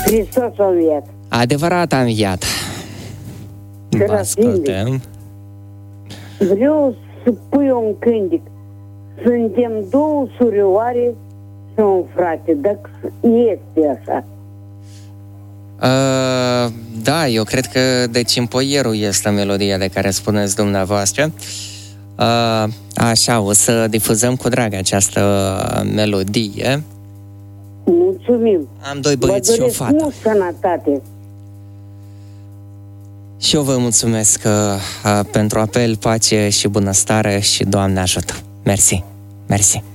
Hristos a înviat. Adevărat a înviat. Vă ascultăm. Vreau să pui un cântec. Suntem două surioare și un frate, dacă este așa. Da, eu cred că de Cimpoierul este melodia de care spuneți dumneavoastră. Așa, o să difuzăm cu drag această melodie. Mulțumim. Am doi băieți și o fată. Mult sănătate. Și eu vă mulțumesc pentru apel, pace și bunăstare și Doamne ajută. Mersi, mersi.